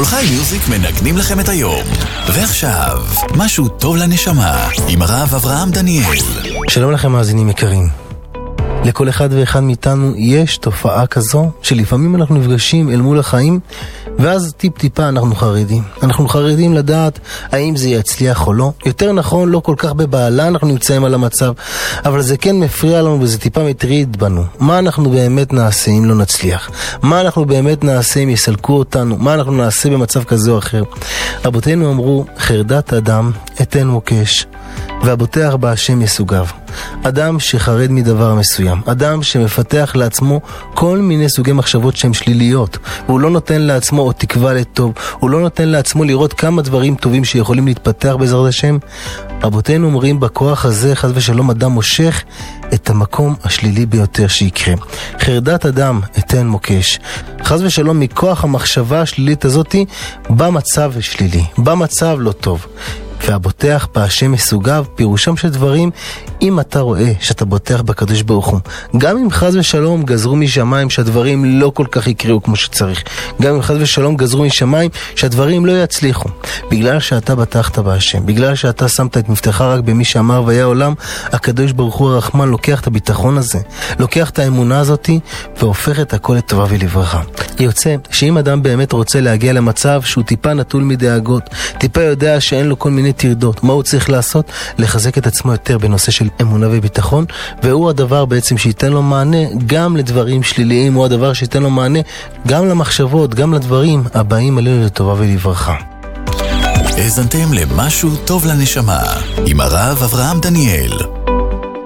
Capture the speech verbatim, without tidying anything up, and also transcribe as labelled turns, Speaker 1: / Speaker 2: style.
Speaker 1: כל חי מיוזיק מנגנים לכם את היום. ועכשיו, משהו טוב לנשמה, עם הרב אברהם דניאל.
Speaker 2: שלום לכם מאזינים יקרים. לכל אחד ואחד מאיתנו יש תופעה כזו שלפעמים אנחנו נפגשים אל מול החיים ואז טיפ טיפה אנחנו חרדים. אנחנו חרדים לדעת האם זה יצליח או לא. יותר נכון, לא כל כך בבעלה אנחנו נמצאים על המצב, אבל זה כן מפריע לנו וזה טיפה מטריד בנו. מה אנחנו באמת נעשה אם לא נצליח? מה אנחנו באמת נעשה אם יסלקו אותנו? מה אנחנו נעשה במצב כזה או אחר? רבותינו אמרו, חרדת אדם אתן מוקש, והבוטח בהשם יסוגיו. אדם שחרד מדבר מסוים, אדם שמפתח לעצמו כל מיני סוגי מחשבות שהן שליליות, והוא לא נותן לעצמו או תקווה לטוב, הוא לא נותן לעצמו לראות כמה דברים טובים שיכולים להתפתח בעזרת השם. רבותינו אומרים, בכוח הזה חס ושלום אדם מושך את המקום השלילי ביותר שיקרה. חרדת אדם אתן מוקש. חס ושלום מכוח המחשבה השלילית הזאת במצב שלילי, במצב לא טוב. והבוטח בהשם יסוגיו, פירושם של דברים, אם אתה רואה שאתה בוטח בקדוש ברוך הוא, גם אם חס ושלום גזרו משמיים שהדברים לא כל כך יקראו כמו שצריך, גם אם חס ושלום גזרו משמיים שהדברים לא יצליחו, בגלל שאתה בטחת בהשם, בגלל שאתה שמת את מבטחך רק במי שאמר והיה עולם, הקדוש ברוך הוא הרחמן לוקח את הביטחון הזה, לוקח את האמונה הזאת והופך את הכל לטובה ולברכה. יוצא שאם אדם באמת רוצה להגיע למצב שהוא טיפה נטול מדאגות, טיפה יודע שאין לו כל מיני תרדות, מה הוא צריך לעשות? לחזק את עצמו יותר בנושא של אמונה וביטחון, והוא הדבר בעצם שייתן לו מענה גם לדברים שליליים, הוא הדבר שייתן לו מענה גם למחשבות, גם לדברים הבאים עלינו לטובה ולברכה.
Speaker 1: האזנתם למשהו טוב לנשמה עם הרב אברהם דניאל.